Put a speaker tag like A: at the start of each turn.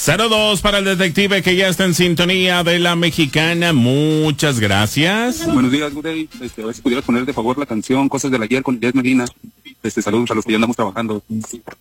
A: 02 para el detective que ya está en sintonía de La Mexicana. Muchas gracias.
B: Buenos días, Gudey. A ver si pudieras poner de favor la canción Cosas del Ayer con Jess Medina. Saludos a los que ya andamos trabajando.